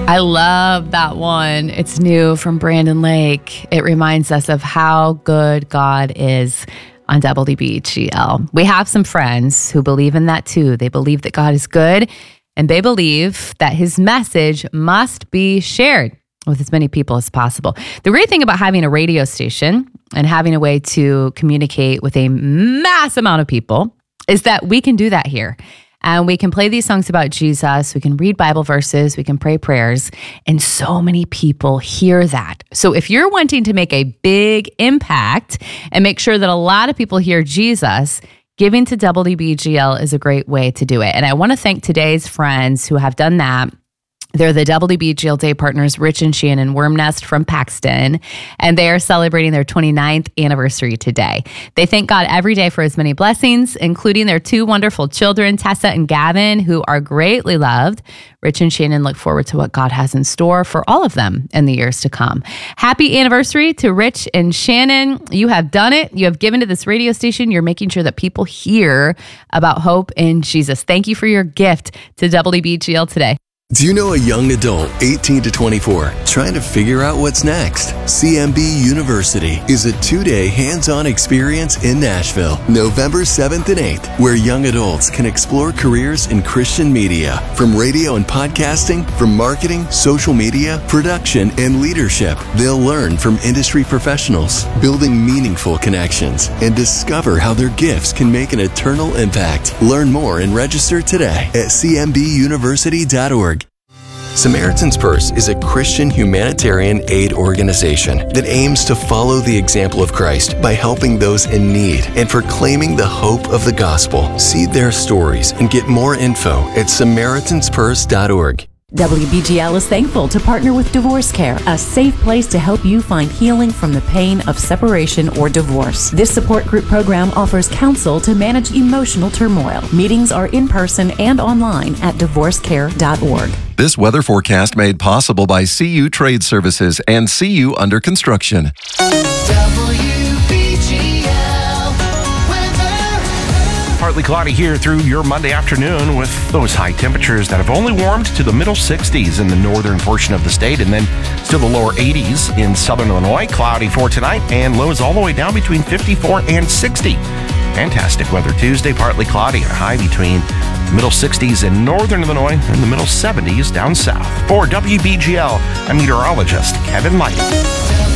I love that one. It's new from Brandon Lake. It reminds us of how good God is on WBGL. We have some friends who believe in that too. They believe that God is good, and they believe that his message must be shared with as many people as possible. The great thing about having a radio station and having a way to communicate with a mass amount of people is that we can do that here. And we can play these songs about Jesus. We can read Bible verses. We can pray prayers. And so many people hear that. So if you're wanting to make a big impact and make sure that a lot of people hear Jesus, giving to WBGL is a great way to do it. And I want to thank today's friends who have done that. They're the WBGL Day partners, Rich and Shannon Wormnest from Paxton, and they are celebrating their 29th anniversary today. They thank God every day for his many blessings, including their two wonderful children, Tessa and Gavin, who are greatly loved. Rich and Shannon look forward to what God has in store for all of them in the years to come. Happy anniversary to Rich and Shannon. You have done it. You have given to this radio station. You're making sure that people hear about hope in Jesus. Thank you for your gift to WBGL today. Do you know a young adult, 18 to 24, trying to figure out what's next? CMB University is a 2-day hands-on experience in Nashville, November 7th and 8th, where young adults can explore careers in Christian media, from radio and podcasting, from marketing, social media, production, and leadership. They'll learn from industry professionals, building meaningful connections, and discover how their gifts can make an eternal impact. Learn more and register today at cmbuniversity.org. Samaritan's Purse is a Christian humanitarian aid organization that aims to follow the example of Christ by helping those in need and proclaiming the hope of the gospel. See their stories and get more info at SamaritansPurse.org. WBGL is thankful to partner with Divorce Care, a safe place to help you find healing from the pain of separation or divorce. This support group program offers counsel to manage emotional turmoil. Meetings are in person and online at divorcecare.org. This weather forecast made possible by CU Trade Services and CU Under Construction. Partly cloudy here through your Monday afternoon with those high temperatures that have only warmed to the middle 60s in the northern portion of the state, and then still the lower 80s in southern Illinois. Cloudy for tonight and lows all the way down between 54 and 60. Fantastic weather Tuesday, partly cloudy and a high between middle 60s in northern Illinois and the middle 70s down south. For WBGL, I'm meteorologist Kevin Light.